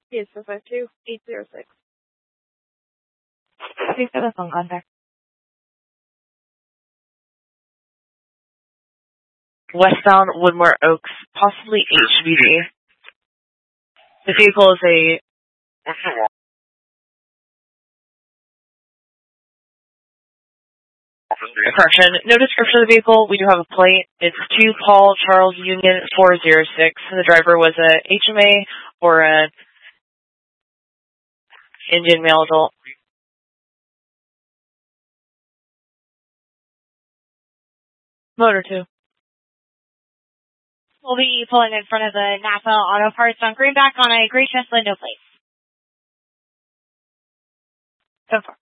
Yes, 452-806. Please give us phone contact. Westbound Woodmore Oaks, possibly HVD. The vehicle is a... Correction, no description of the vehicle. We do have a plate. It's 2 Paul Charles Union 406. The driver was a HMA or a Indian male adult. Motor 2. We'll be pulling in front of the Napa Auto Parts on Greenback on a gracious window plate. So far.